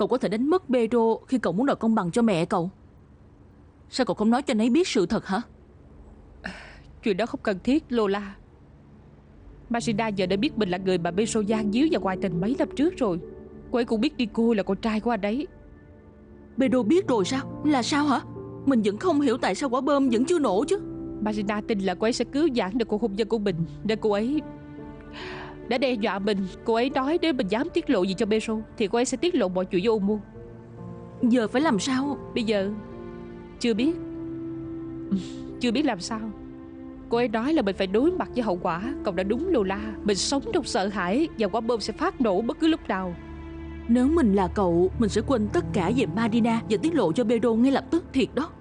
Cậu có thể đánh mất Pedro khi cậu muốn đòi công bằng cho mẹ cậu. Sao cậu không nói cho anh ấy biết sự thật hả? Chuyện đó không cần thiết, Lola. Marina giờ đã biết mình là người mà Pedro gian díu và ngoại tình mấy năm trước rồi. Cô ấy cũng biết Nico là con trai của anh ấy. Pedro biết rồi sao? Là sao hả? Mình vẫn không hiểu tại sao quả bom vẫn chưa nổ chứ. Marina tin là cô ấy sẽ cứu vãn được cuộc hôn nhân của mình, nên cô ấy đã đe dọa mình. Cô ấy nói nếu mình dám tiết lộ gì cho Pedro thì cô ấy sẽ tiết lộ mọi chuyện với Omu. Giờ phải làm sao? Bây giờ chưa biết. Chưa biết làm sao. Cô ấy nói là mình phải đối mặt với hậu quả. Cậu đã đúng, Lola. Mình sống trong sợ hãi và quả bom sẽ phát nổ bất cứ lúc nào. Nếu mình là cậu, mình sẽ quên tất cả về Marina và tiết lộ cho Pedro ngay lập tức, thiệt đó.